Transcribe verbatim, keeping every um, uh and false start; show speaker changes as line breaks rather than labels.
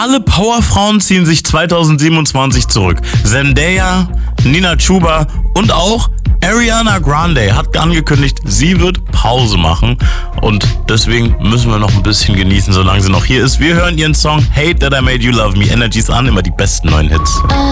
Alle Powerfrauen ziehen sich zwanzig siebenundzwanzig zurück. Zendaya, Nina Chuba und auch Ariana Grande hat angekündigt, sie wird Pause machen. Und deswegen müssen wir noch ein bisschen genießen, solange sie noch hier ist. Wir hören ihren Song Hate That I Made You Love Me. Energies an, immer die besten neuen Hits.